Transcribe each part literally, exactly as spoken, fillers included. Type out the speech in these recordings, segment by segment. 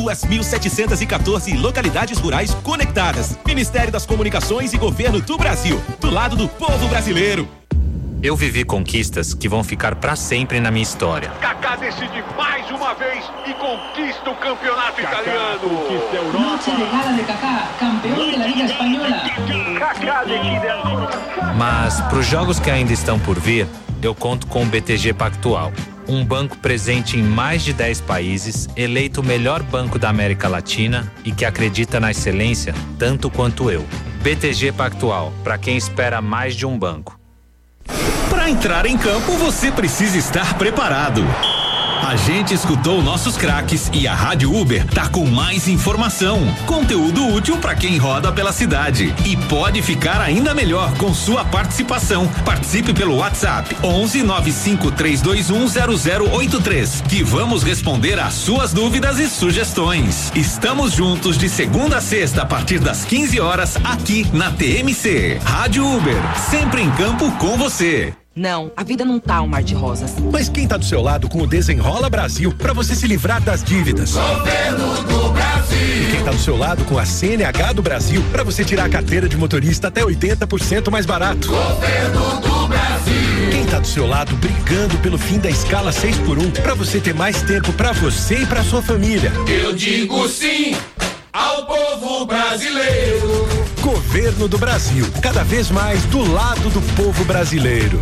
duas mil setecentas e quatorze localidades rurais conectadas. Ministério das Comunicações e Governo do Brasil, do lado do povo brasileiro. Eu vivi conquistas que vão ficar pra sempre na minha história. Kaká decide mais uma vez e conquista o campeonato Kaká italiano. Conquista a Europa. Noche de gala de Kaká, campeão da Liga Espanhola. Kaká decide a... Mas pros jogos que ainda estão por vir, eu conto com o B T G Pactual. Um banco presente em mais de dez países, eleito o melhor banco da América Latina e que acredita na excelência tanto quanto eu. B T G Pactual, para quem espera mais de um banco. Para entrar em campo, você precisa estar preparado. A gente escutou nossos craques e a Rádio Uber tá com mais informação, conteúdo útil para quem roda pela cidade e pode ficar ainda melhor com sua participação. Participe pelo WhatsApp onze nove cinco três dois um zero zero oito três, que vamos responder às suas dúvidas e sugestões. Estamos juntos de segunda a sexta a partir das quinze horas aqui na T M C. Rádio Uber, sempre em campo com você. Não, a vida não tá um mar de rosas. Mas quem tá do seu lado com o Desenrola Brasil pra você se livrar das dívidas? Governo do Brasil. E quem tá do seu lado com a C N H do Brasil pra você tirar a carteira de motorista até oitenta por cento mais barato? Governo do Brasil. Quem tá do seu lado brigando pelo fim da escala seis por um pra você ter mais tempo pra você e pra sua família? Eu digo sim ao povo brasileiro. Governo do Brasil, cada vez mais do lado do povo brasileiro.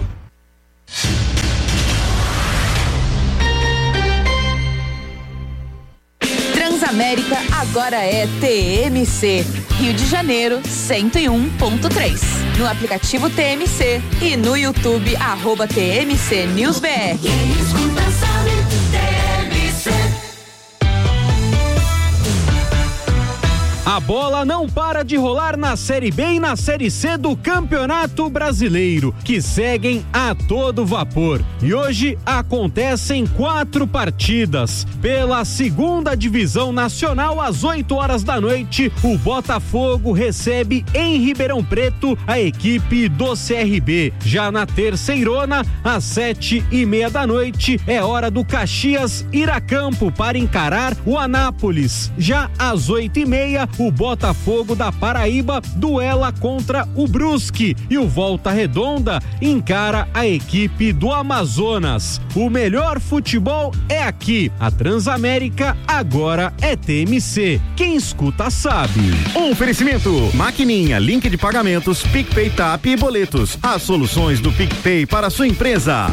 Transamérica agora é T M C. Rio de Janeiro, cento e um ponto três. No aplicativo T M C e no YouTube, arroba T M C News B R. Quem escuta sabe, T M C. A bola não para de rolar na Série B e na Série C do Campeonato Brasileiro, que seguem a todo vapor. E hoje acontecem quatro partidas. Pela segunda divisão nacional, às oito horas da noite, o Botafogo recebe em Ribeirão Preto a equipe do C R B. Já na terceirona, às sete e meia da noite, é hora do Caxias ir a campo para encarar o Anápolis. Já às oito e meia, o Botafogo da Paraíba duela contra o Brusque e o Volta Redonda encara a equipe do Amazonas. O melhor futebol é aqui. A Transamérica agora é T M C. Quem escuta sabe. Oferecimento: Maquininha, link de pagamentos, PicPay, Tap e boletos. As soluções do PicPay para a sua empresa.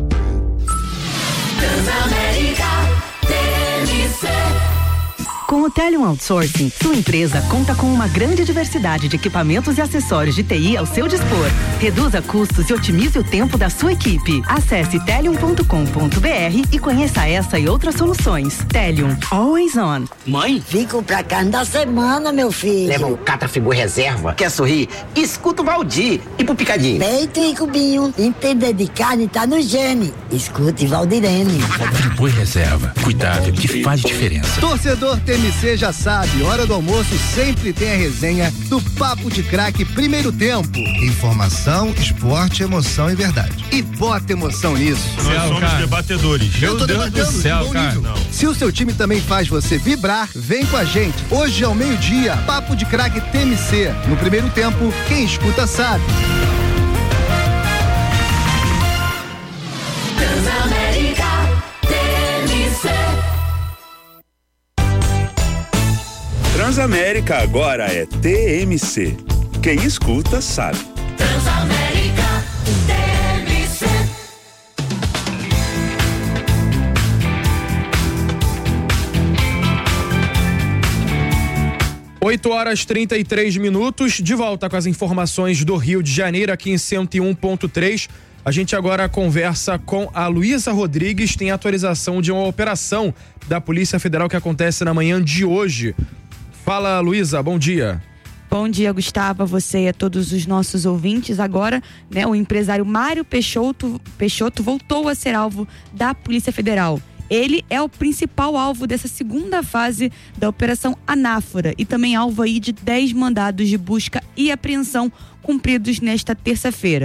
Transamérica, T M C. Com o Telium Outsourcing, sua empresa conta com uma grande diversidade de equipamentos e acessórios de T I ao seu dispor. Reduza custos e otimize o tempo da sua equipe. Acesse telium ponto com ponto b r e conheça essa e outras soluções. Telium, always on. Mãe, fico pra carne da semana, meu filho. Leva o Catrafibur Reserva. Quer sorrir? Escuta o Valdir. E pro Picadinho? Peito e cubinho. Entender de carne tá no gene. Escute Valdirene. Catrafibur Reserva. Cuidado que faz diferença. Torcedor T M C já sabe, hora do almoço sempre tem a resenha do Papo de Craque Primeiro Tempo. Informação, esporte, emoção e verdade. E bota emoção nisso. Nós céu, somos cara. debatedores. Meu Deus do céu, cara. Não. Se o seu time também faz você vibrar, vem com a gente. Hoje ao meio-dia, Papo de Craque T M C. No Primeiro Tempo, quem escuta sabe. Transamérica, T M C. Transamérica agora é T M C. Quem escuta sabe. Transamérica, T M C. oito horas e trinta e três minutos, de volta com as informações do Rio de Janeiro aqui em cento e um ponto três. A gente agora conversa com a Luísa Rodrigues, tem atualização de uma operação da Polícia Federal que acontece na manhã de hoje. Fala, Luísa, bom dia. Bom dia, Gustavo, a você e a todos os nossos ouvintes. Agora, né, o empresário Mário Peixoto, Peixoto voltou a ser alvo da Polícia Federal. Ele é o principal alvo dessa segunda fase da Operação Anáfora e também alvo aí de dez mandados de busca e apreensão cumpridos nesta terça-feira.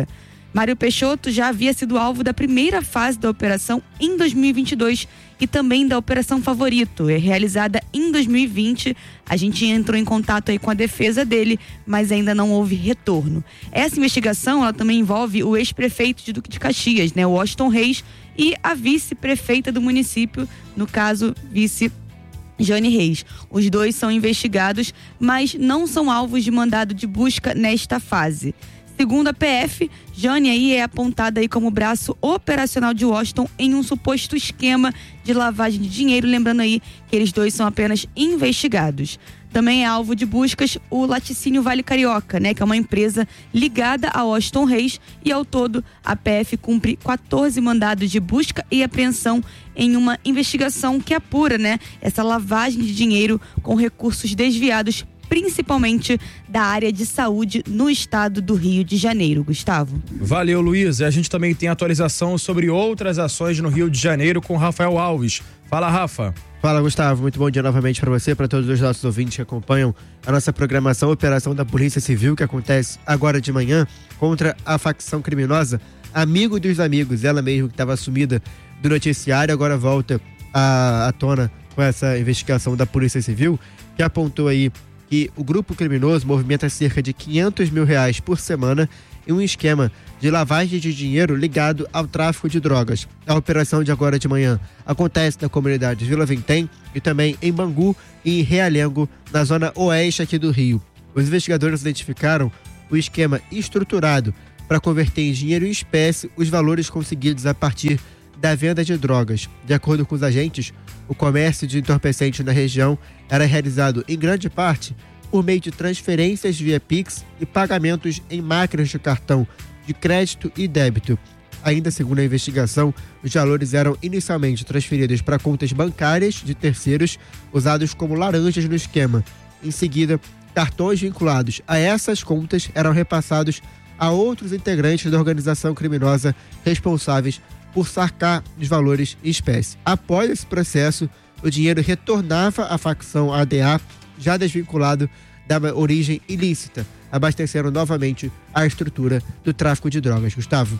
Mário Peixoto já havia sido alvo da primeira fase da operação em dois mil e vinte e dois e também da Operação Favorito, é realizada em dois mil e vinte. A gente entrou em contato aí com a defesa dele, mas ainda não houve retorno. Essa investigação, ela também envolve o ex-prefeito de Duque de Caxias, né, o Washington Reis, e a vice-prefeita do município, no caso, vice Jane Reis. Os dois são investigados, mas não são alvos de mandado de busca nesta fase. Segundo a P F, Jane aí é apontada aí como braço operacional de Washington em um suposto esquema de lavagem de dinheiro, lembrando aí que eles dois são apenas investigados. Também é alvo de buscas o Laticínio Vale Carioca, né, que é uma empresa ligada a Washington Reis, e ao todo a P F cumpre quatorze mandados de busca e apreensão em uma investigação que apura, né, essa lavagem de dinheiro com recursos desviados, principalmente da área de saúde no estado do Rio de Janeiro. Gustavo. Valeu, Luiz. A gente também tem atualização sobre outras ações no Rio de Janeiro com Rafael Alves. Fala, Rafa. Fala, Gustavo. Muito bom dia novamente para você, para todos os nossos ouvintes que acompanham a nossa programação, a operação da Polícia Civil que acontece agora de manhã contra a facção criminosa Amigo dos Amigos. Ela mesmo que estava sumida do noticiário, agora volta à, à tona com essa investigação da Polícia Civil, que apontou aí que o grupo criminoso movimenta cerca de quinhentos mil reais por semana em um esquema de lavagem de dinheiro ligado ao tráfico de drogas. A operação de agora de manhã acontece na comunidade Vila Vintém e também em Bangu e em Realengo, na zona oeste aqui do Rio. Os investigadores identificaram o esquema estruturado para converter em dinheiro em espécie os valores conseguidos a partir da venda de drogas. De acordo com os agentes, o comércio de entorpecentes na região era realizado em grande parte por meio de transferências via Pix e pagamentos em máquinas de cartão de crédito e débito. Ainda segundo a investigação, os valores eram inicialmente transferidos para contas bancárias de terceiros usados como laranjas no esquema. Em seguida, cartões vinculados a essas contas eram repassados a outros integrantes da organização criminosa responsáveis por sacar os valores em espécie. Após esse processo, o dinheiro retornava à facção A D A, já desvinculado da origem ilícita, abastecendo novamente a estrutura do tráfico de drogas. Gustavo.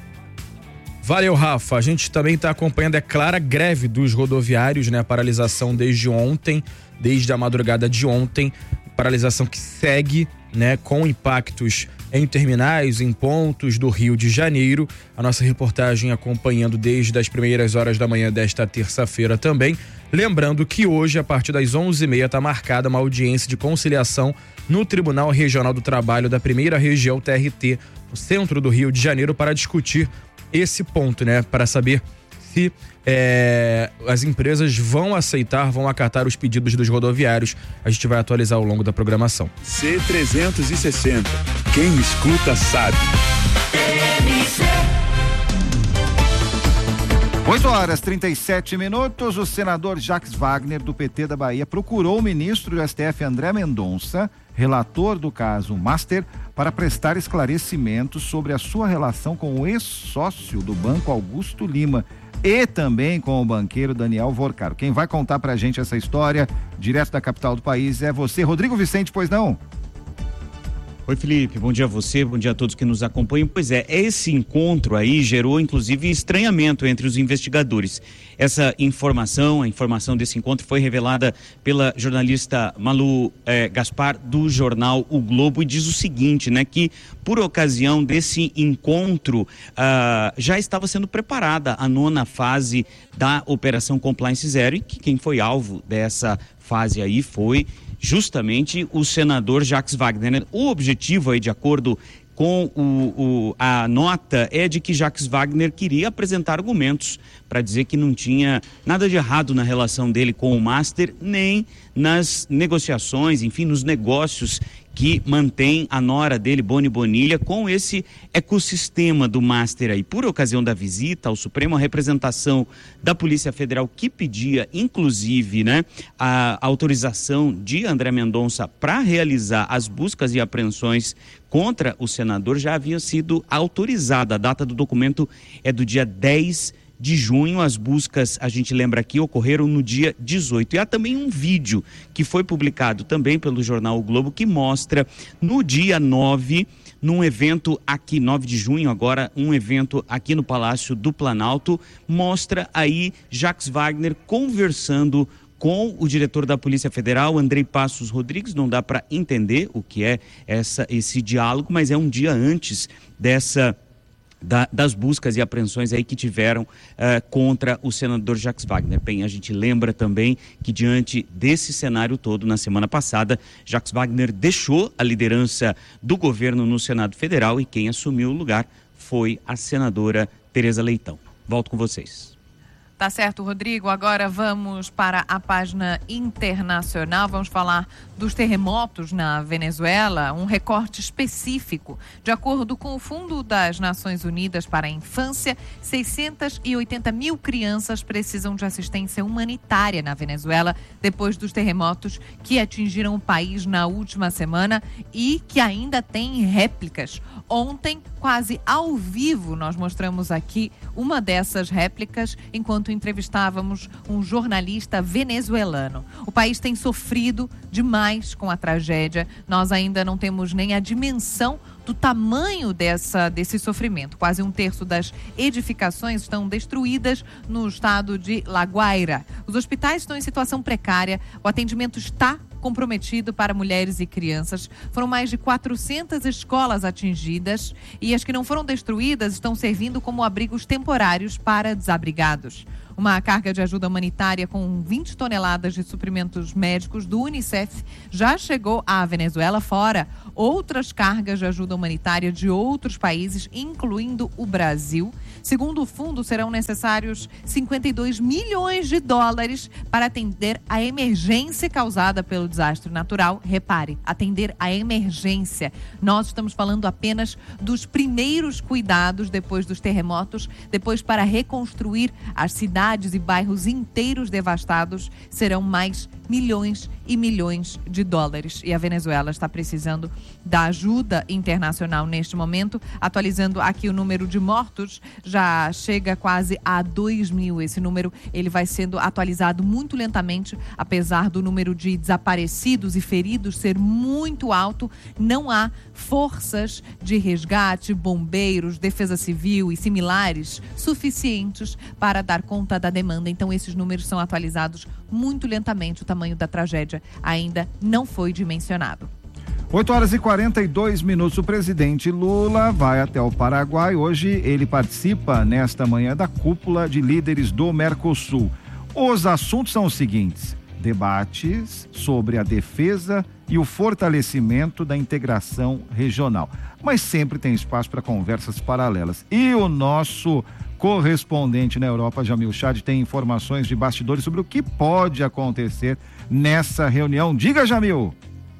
Valeu, Rafa. A gente também está acompanhando, é clara, a greve dos rodoviários, né? A paralisação desde ontem, desde a madrugada de ontem, paralisação que segue, né? Com impactos em terminais, em pontos do Rio de Janeiro. A nossa reportagem acompanhando desde as primeiras horas da manhã desta terça-feira também. Lembrando que hoje, a partir das onze e meia, está marcada uma audiência de conciliação no Tribunal Regional do Trabalho da Primeira Região T R T, no centro do Rio de Janeiro, para discutir esse ponto, né? Para saber se é, as empresas vão aceitar, vão acatar os pedidos dos rodoviários. A gente vai atualizar ao longo da programação. C trezentos e sessenta. Quem escuta sabe. oito horas e trinta e sete minutos. O senador Jacques Wagner, do P T da Bahia, procurou o ministro do S T F, André Mendonça, relator do caso Master, para prestar esclarecimentos sobre a sua relação com o ex-sócio do Banco Augusto Lima e também com o banqueiro Daniel Vorcaro. Quem vai contar pra gente essa história, direto da capital do país, é você, Rodrigo Vicente, pois não? Oi, Felipe, bom dia a você, bom dia a todos que nos acompanham. Pois é, esse encontro aí gerou inclusive estranhamento entre os investigadores. Essa informação, a informação desse encontro foi revelada pela jornalista Malu eh, Gaspar, do jornal O Globo, e diz o seguinte, né, que por ocasião desse encontro ah, já estava sendo preparada a nona fase da Operação Compliance Zero, e que quem foi alvo dessa fase aí foi justamente o senador Jacques Wagner. O objetivo aí, de acordo com o, o, a nota, é de que Jacques Wagner queria apresentar argumentos para dizer que não tinha nada de errado na relação dele com o Master, nem nas negociações, enfim, nos negócios que mantém a nora dele, Boni Bonilha, com esse ecossistema do Master aí. Por ocasião da visita ao Supremo, a representação da Polícia Federal, que pedia, inclusive, né, a autorização de André Mendonça para realizar as buscas e apreensões contra o senador, já havia sido autorizada. A data do documento é do dia dez de junho. As buscas, a gente lembra aqui, ocorreram no dia dezoito. E há também um vídeo que foi publicado também pelo jornal O Globo que mostra no dia nove, num evento aqui, nove de junho agora, um evento aqui no Palácio do Planalto, mostra aí Jacques Wagner conversando com o diretor da Polícia Federal, Andrei Passos Rodrigues. Não dá para entender o que é essa, esse diálogo, mas é um dia antes dessa Da, das buscas e apreensões aí que tiveram uh, contra o senador Jacques Wagner. Bem, a gente lembra também que diante desse cenário todo, na semana passada, Jacques Wagner deixou a liderança do governo no Senado Federal e quem assumiu o lugar foi a senadora Tereza Leitão. Volto com vocês. Tá certo, Rodrigo. Agora vamos para a página internacional. Vamos falar dos terremotos na Venezuela, um recorte específico. De acordo com o Fundo das Nações Unidas para a Infância, seiscentas e oitenta mil crianças precisam de assistência humanitária na Venezuela depois dos terremotos que atingiram o país na última semana e que ainda tem réplicas. Ontem, quase ao vivo, nós mostramos aqui uma dessas réplicas enquanto entrevistávamos um jornalista venezuelano. O país tem sofrido demais com a tragédia. Nós ainda não temos nem a dimensão do tamanho dessa, desse sofrimento. Quase um terço das edificações estão destruídas no estado de La Guaira. Os hospitais estão em situação precária, o atendimento está comprometido para mulheres e crianças. Foram mais de quatrocentas escolas atingidas e as que não foram destruídas estão servindo como abrigos temporários para desabrigados. Uma carga de ajuda humanitária com vinte toneladas de suprimentos médicos do Unicef já chegou à Venezuela, fora outras cargas de ajuda humanitária de outros países, incluindo o Brasil. Segundo o fundo, serão necessários cinquenta e dois milhões de dólares para atender a emergência causada pelo desastre natural. Repare, atender a emergência. Nós estamos falando apenas dos primeiros cuidados depois dos terremotos, depois para reconstruir as cidades e bairros inteiros devastados, serão mais milhões e milhões de dólares. E a Venezuela está precisando da ajuda internacional neste momento. Atualizando aqui o número de mortos, já chega quase a dois mil. Esse número ele vai sendo atualizado muito lentamente, apesar do número de desaparecidos e feridos ser muito alto. Não há forças de resgate, bombeiros, defesa civil e similares suficientes para dar conta da demanda. Então esses números são atualizados muito lentamente. O tamanho da tragédia ainda não foi dimensionado. oito horas e quarenta e dois minutos. O presidente Lula vai até o Paraguai. Hoje ele participa nesta manhã da cúpula de líderes do Mercosul. Os assuntos são os seguintes: debates sobre a defesa e o fortalecimento da integração regional. Mas sempre tem espaço para conversas paralelas. E o nosso correspondente na Europa, Jamil Chad, tem informações de bastidores sobre o que pode acontecer nessa reunião. Diga, Jamil!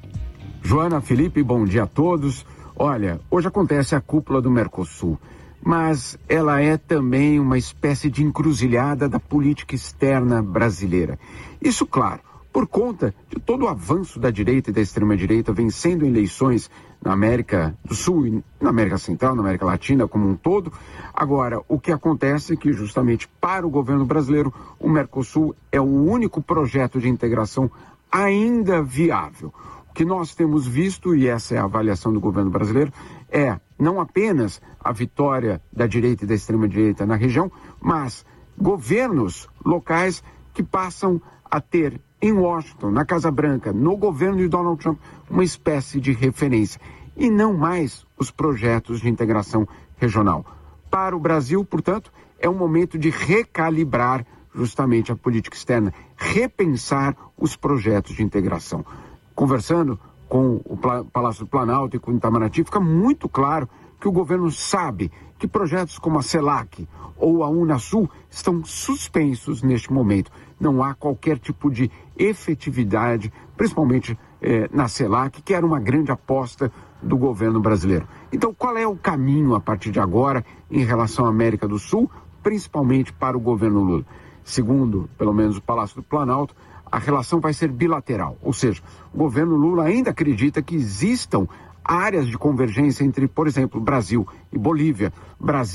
Joana, Felipe, bom dia a todos. Olha, hoje acontece a cúpula do Mercosul, mas ela é também uma espécie de encruzilhada da política externa brasileira. Isso, claro, por conta de todo o avanço da direita e da extrema-direita vencendo eleições na América do Sul e na América Central, na América Latina como um todo. Agora, o que acontece é que justamente para o governo brasileiro, o Mercosul é o único projeto de integração ainda viável. O que nós temos visto, e essa é a avaliação do governo brasileiro, é não apenas a vitória da direita e da extrema-direita na região, mas governos locais que passam a ter em Washington, na Casa Branca, no governo de Donald Trump, uma espécie de referência, e não mais os projetos de integração regional. Para o Brasil, portanto, é um momento de recalibrar justamente a política externa, repensar os projetos de integração. Conversando com o Palácio do Planalto e com o Itamaraty, fica muito claro que o governo sabe que projetos como a CELAC ou a Unasul estão suspensos neste momento. Não há qualquer tipo de efetividade, principalmente eh, na CELAC, que era uma grande aposta do governo brasileiro. Então, qual é o caminho a partir de agora em relação à América do Sul, principalmente para o governo Lula? Segundo, pelo menos, o Palácio do Planalto, a relação vai ser bilateral, ou seja, o governo Lula ainda acredita que existam áreas de convergência entre, por exemplo, Brasil e Bolívia, Brasil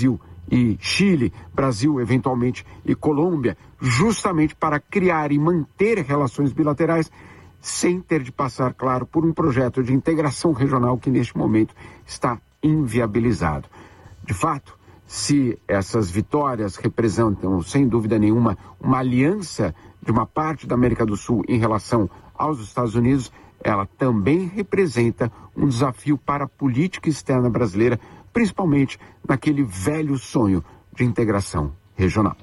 e Chile, Brasil, eventualmente, e Colômbia, justamente para criar e manter relações bilaterais sem ter de passar, claro, por um projeto de integração regional que neste momento está inviabilizado. De fato, se essas vitórias representam, sem dúvida nenhuma, uma aliança de uma parte da América do Sul em relação aos Estados Unidos, ela também representa um desafio para a política externa brasileira, principalmente naquele velho sonho de integração regional.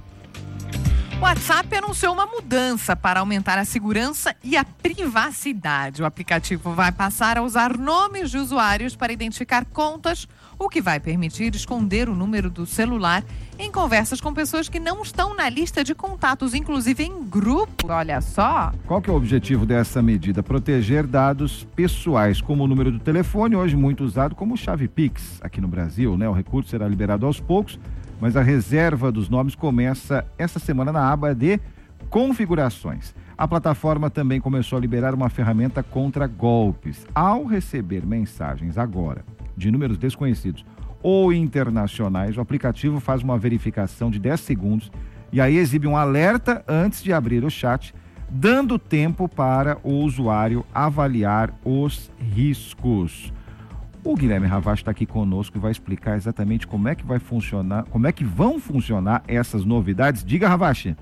O WhatsApp anunciou uma mudança para aumentar a segurança e a privacidade. O aplicativo vai passar a usar nomes de usuários para identificar contas, o que vai permitir esconder o número do celular em conversas com pessoas que não estão na lista de contatos, inclusive em grupo. Olha só. Qual que é o objetivo dessa medida? Proteger dados pessoais, como o número do telefone, hoje muito usado como chave Pix aqui no Brasil, né? O recurso será liberado aos poucos, mas a reserva dos nomes começa essa semana na aba de configurações. A plataforma também começou a liberar uma ferramenta contra golpes. Ao receber mensagens agora de números desconhecidos ou internacionais, o aplicativo faz uma verificação de dez segundos e aí exibe um alerta antes de abrir o chat, dando tempo para o usuário avaliar os riscos. O Guilherme Ravache está aqui conosco e vai explicar exatamente como é que vai funcionar, como é que vão funcionar essas novidades. Diga, Ravache.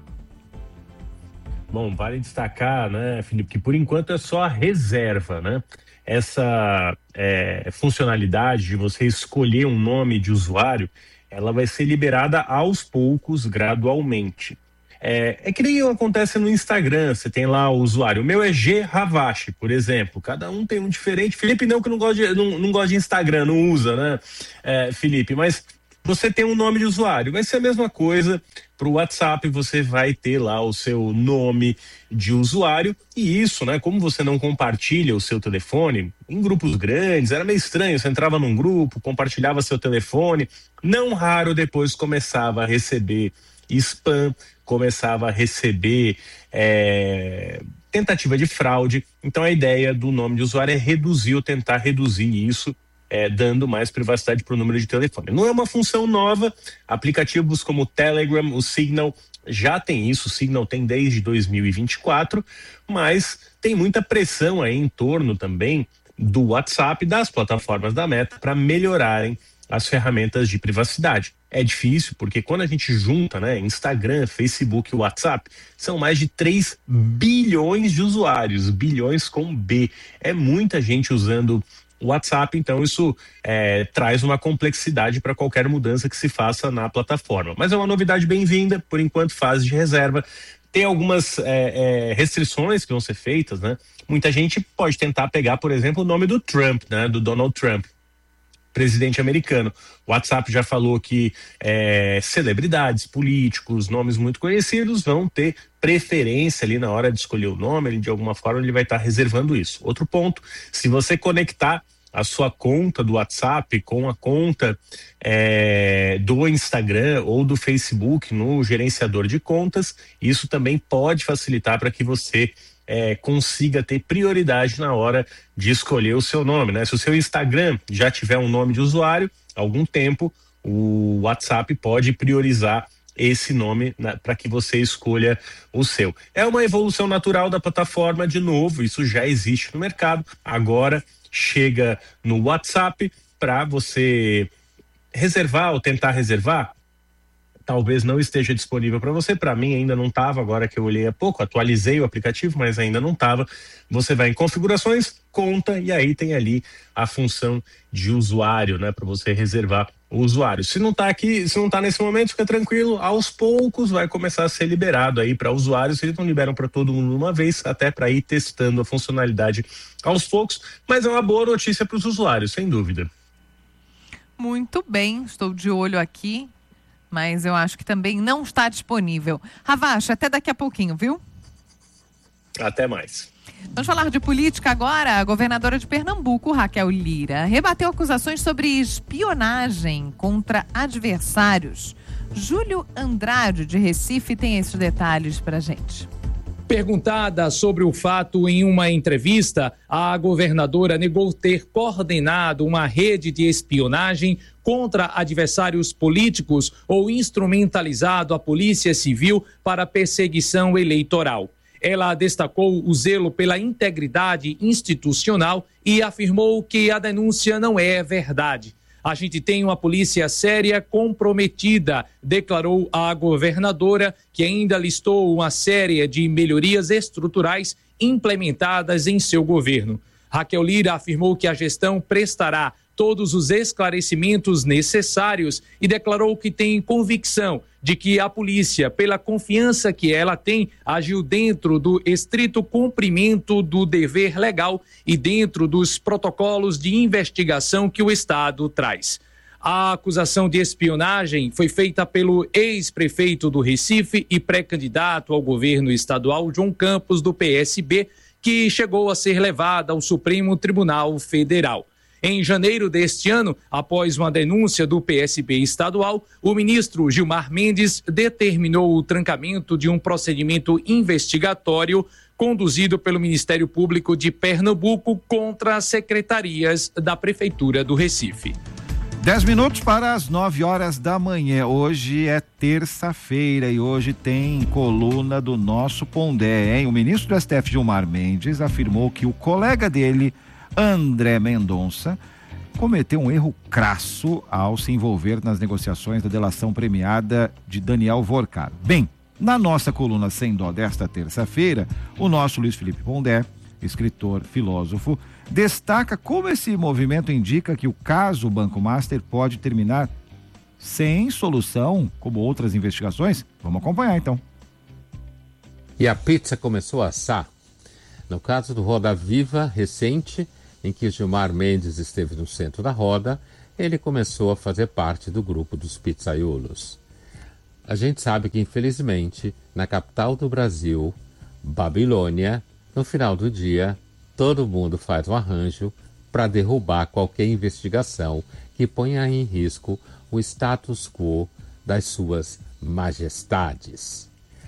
Bom, vale destacar, né, Felipe, que por enquanto é só a reserva, né? Essa é, funcionalidade de você escolher um nome de usuário, ela vai ser liberada aos poucos, gradualmente. É, é que nem acontece no Instagram, você tem lá o usuário. O meu é G Ravache, por exemplo. Cada um tem um diferente. Felipe não, que não gosta de, não, não gosta de Instagram, não usa, né, é, Felipe? Mas você tem um nome de usuário. Vai ser a mesma coisa para o WhatsApp, você vai ter lá o seu nome de usuário. E isso, né, como você não compartilha o seu telefone em grupos grandes, era meio estranho. Você entrava num grupo, compartilhava seu telefone. Não raro depois começava a receber spam, começava a receber é, tentativa de fraude. Então a ideia do nome de usuário é reduzir ou tentar reduzir isso, é, dando mais privacidade para o número de telefone. Não é uma função nova, aplicativos como o Telegram, o Signal já tem isso, o Signal tem desde dois mil e vinte e quatro, mas tem muita pressão aí em torno também do WhatsApp, das plataformas da Meta, para melhorarem as ferramentas de privacidade. É difícil porque quando a gente junta, né, Instagram, Facebook e WhatsApp, são mais de três bilhões de usuários, bilhões com B. É muita gente usando o WhatsApp, então isso é, traz uma complexidade para qualquer mudança que se faça na plataforma. Mas é uma novidade bem-vinda, por enquanto fase de reserva. Tem algumas é, é, restrições que vão ser feitas, né? Muita gente pode tentar pegar, por exemplo, o nome do Trump, né, do Donald Trump, presidente americano. O WhatsApp já falou que é, celebridades, políticos, nomes muito conhecidos vão ter preferência ali na hora de escolher o nome, ele, de alguma forma ele vai estar reservando isso. Outro ponto, se você conectar a sua conta do WhatsApp com a conta é, do Instagram ou do Facebook no gerenciador de contas, isso também pode facilitar para que você É, consiga ter prioridade na hora de escolher o seu nome, né? Se o seu Instagram já tiver um nome de usuário, há algum tempo o WhatsApp pode priorizar esse nome para que você escolha o seu. É uma evolução natural da plataforma, de novo, isso já existe no mercado, agora chega no WhatsApp para você reservar ou tentar reservar. Talvez não esteja disponível para você, para mim ainda não estava, agora que eu olhei há pouco, atualizei o aplicativo, mas ainda não estava. Você vai em configurações, conta, e aí tem ali a função de usuário, né, para você reservar o usuário. Se não está aqui, se não está nesse momento, fica tranquilo, aos poucos vai começar a ser liberado aí para usuários, eles não liberam para todo mundo de uma vez, até para ir testando a funcionalidade aos poucos, mas é uma boa notícia para os usuários, sem dúvida. Muito bem, estou de olho aqui, mas eu acho que também não está disponível. Ravache, até daqui a pouquinho, viu? Até mais. Vamos falar de política agora. A governadora de Pernambuco, Raquel Lira, rebateu acusações sobre espionagem contra adversários. Júlio Andrade, de Recife, tem esses detalhes pra gente. Perguntada sobre o fato em uma entrevista, a governadora negou ter coordenado uma rede de espionagem contra adversários políticos ou instrumentalizado a Polícia Civil para perseguição eleitoral. Ela destacou o zelo pela integridade institucional e afirmou que a denúncia não é verdade. A gente tem uma polícia séria, comprometida, declarou a governadora, que ainda listou uma série de melhorias estruturais implementadas em seu governo. Raquel Lira afirmou que a gestão prestará todos os esclarecimentos necessários e declarou que tem convicção de que a polícia, pela confiança que ela tem, agiu dentro do estrito cumprimento do dever legal e dentro dos protocolos de investigação que o Estado traz. A acusação de espionagem foi feita pelo ex-prefeito do Recife e pré-candidato ao governo estadual, João Campos, do P S B, que chegou a ser levada ao Supremo Tribunal Federal. Em janeiro deste ano, após uma denúncia do P S B estadual, o ministro Gilmar Mendes determinou o trancamento de um procedimento investigatório conduzido pelo Ministério Público de Pernambuco contra as secretarias da Prefeitura do Recife. Dez minutos para as nove horas da manhã. Hoje é terça-feira e hoje tem coluna do nosso Pondé, hein? O ministro do S T F, Gilmar Mendes, afirmou que o colega dele, André Mendonça, cometeu um erro crasso ao se envolver nas negociações da delação premiada de Daniel Vorcar. Bem, na nossa coluna Sem Dó desta terça-feira, o nosso Luiz Felipe Pondé, escritor, filósofo, destaca como esse movimento indica que o caso Banco Master pode terminar sem solução, como outras investigações. Vamos acompanhar então. E a pizza começou a assar. No caso do Roda Viva recente, em que Gilmar Mendes esteve no centro da roda, ele começou a fazer parte do grupo dos pizzaiolos. A gente sabe que, infelizmente, na capital do Brasil, Babilônia, no final do dia, todo mundo faz um arranjo para derrubar qualquer investigação que ponha em risco o status quo das suas majestades.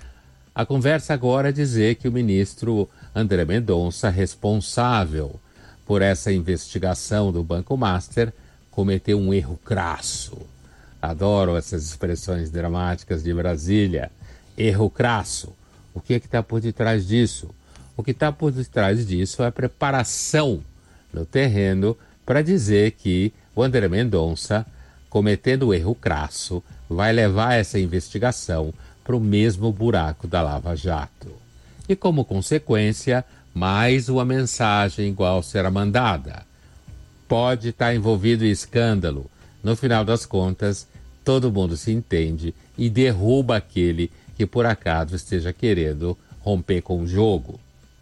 A conversa agora é dizer que o ministro André Mendonça, responsável por essa investigação do Banco Master, cometeu um erro crasso. Adoro essas expressões dramáticas de Brasília. Erro crasso. O que é que está por detrás disso? O que está por detrás disso é a preparação no terreno para dizer que o André Mendonça, cometendo o erro crasso, vai levar essa investigação para o mesmo buraco da Lava Jato. E como consequência, mais uma mensagem igual será mandada. Pode estar envolvido em escândalo. No final das contas, todo mundo se entende e derruba aquele que por acaso esteja querendo romper com o jogo.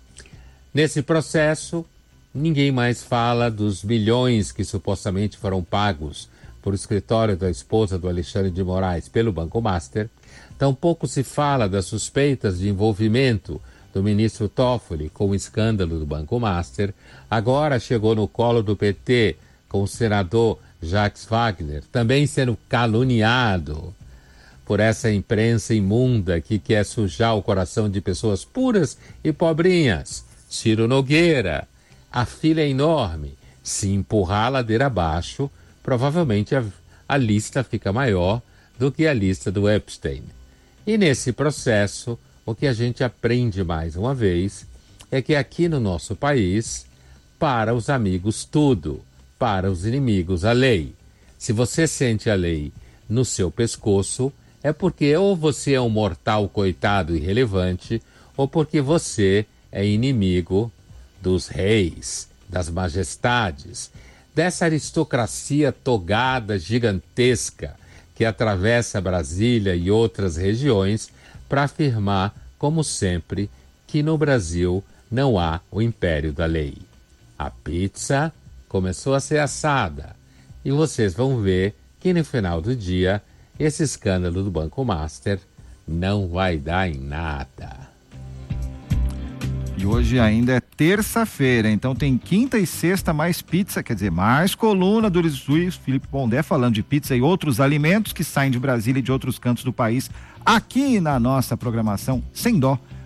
Nesse processo, ninguém mais fala dos milhões que supostamente foram pagos por escritório da esposa do Alexandre de Moraes pelo Banco Master. Tampouco se fala das suspeitas de envolvimento do ministro Toffoli com o escândalo do Banco Master. Agora chegou no colo do P T com o senador Jacques Wagner, também sendo caluniado por essa imprensa imunda que quer sujar o coração de pessoas puras e pobrinhas. Ciro Nogueira, a fila é enorme. Se empurrar a ladeira abaixo, provavelmente a, a lista fica maior do que a lista do Epstein. E nesse processo, o que a gente aprende mais uma vez é que aqui no nosso país, para os amigos tudo, para os inimigos a lei. Se você sente a lei no seu pescoço, é porque ou você é um mortal coitado irrelevante, ou porque você é inimigo dos reis, das majestades, dessa aristocracia togada gigantesca que atravessa Brasília e outras regiões para afirmar, como sempre, que no Brasil não há o império da lei. A pizza começou a ser assada e vocês vão ver que no final do dia esse escândalo do Banco Master não vai dar em nada. E hoje ainda é terça-feira, então tem quinta e sexta mais pizza, quer dizer, mais coluna do Luiz Felipe Pondé falando de pizza e outros alimentos que saem de Brasília e de outros cantos do país, aqui na nossa programação Sem Dó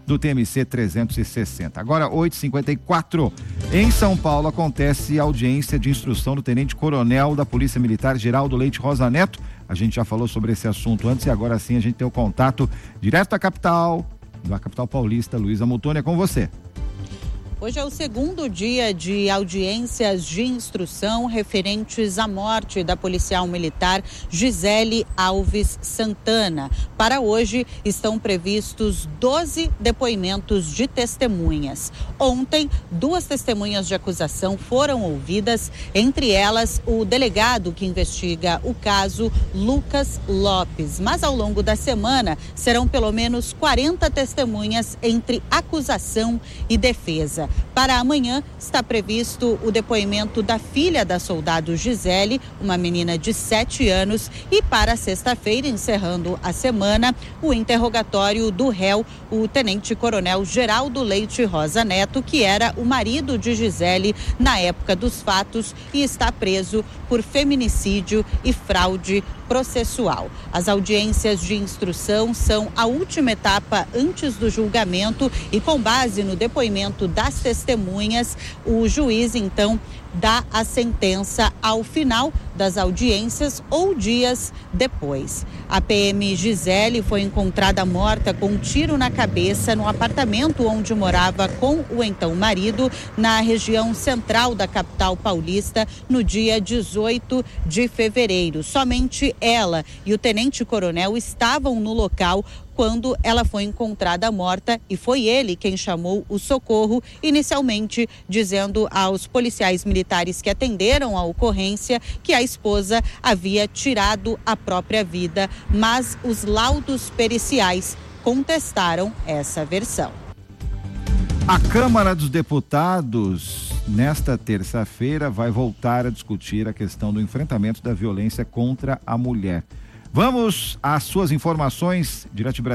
do T M C trezentos e sessenta. Agora, oito e cinquenta e quatro. Em São Paulo acontece a audiência de instrução do tenente-coronel da Polícia Militar, Geraldo Leite Rosa Neto. A gente já falou sobre esse assunto antes e agora sim a gente tem o contato direto da capital, da capital paulista. Luísa Mutoni, é com você. Hoje é o segundo dia de audiências de instrução referentes à morte da policial militar Gisele Alves Santana. Para hoje estão previstos doze depoimentos de testemunhas. Ontem, duas testemunhas de acusação foram ouvidas, entre elas o delegado que investiga o caso, Lucas Lopes. Mas ao longo da semana serão pelo menos quarenta testemunhas entre acusação e defesa. Para amanhã está previsto o depoimento da filha da soldado Gisele, uma menina de sete anos, e para sexta-feira, encerrando a semana, o interrogatório do réu, o tenente-coronel Geraldo Leite Rosa Neto, que era o marido de Gisele na época dos fatos e está preso por feminicídio e fraude processual. As audiências de instrução são a última etapa antes do julgamento e, com base no depoimento das testemunhas, o juiz então dá a sentença ao final das audiências ou dias depois. A P M Gisele foi encontrada morta com um tiro na cabeça no apartamento onde morava com o então marido, na região central da capital paulista, no dia dezoito de fevereiro. Somente ela e o tenente-coronel estavam no local quando ela foi encontrada morta e foi ele quem chamou o socorro, inicialmente dizendo aos policiais militares que atenderam a ocorrência que a esposa havia tirado a própria vida, mas os laudos periciais contestaram essa versão. A Câmara dos Deputados, nesta terça-feira, vai voltar a discutir a questão do enfrentamento da violência contra a mulher. Vamos às suas informações, direto de Brasília.